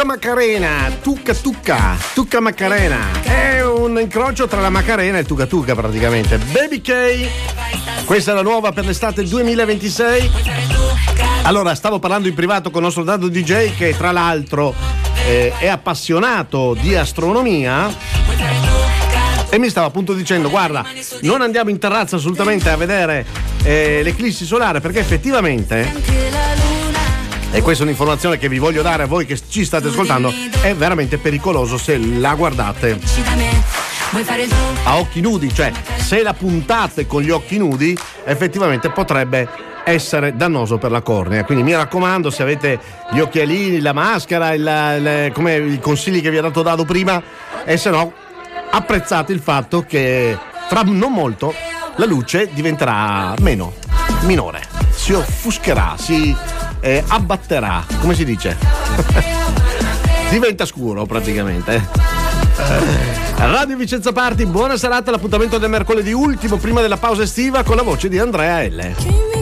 Tucca Macarena, Tucca Macarena. È un incrocio tra la Macarena e il Tuca Tuca praticamente. Baby K, questa è la nuova per l'estate 2026. Allora, stavo parlando in privato con il nostro Dado DJ, che tra l'altro è appassionato di astronomia, e mi stava appunto dicendo: guarda, non andiamo in terrazza assolutamente a vedere l'eclissi solare, perché effettivamente, e questa è un'informazione che vi voglio dare a voi che ci state ascoltando, è veramente pericoloso se la guardate a occhi nudi, cioè se la puntate con gli occhi nudi effettivamente potrebbe essere dannoso per la cornea. Quindi mi raccomando, se avete gli occhialini, la maschera, come i consigli che vi ha dato Dado prima, e se no apprezzate il fatto che tra non molto la luce diventerà minore, si offuscherà, si abbatterà, come si dice? Diventa scuro praticamente. Radio Vicenza Party, buona serata, l'appuntamento del mercoledì ultimo prima della pausa estiva con la voce di Andrea L.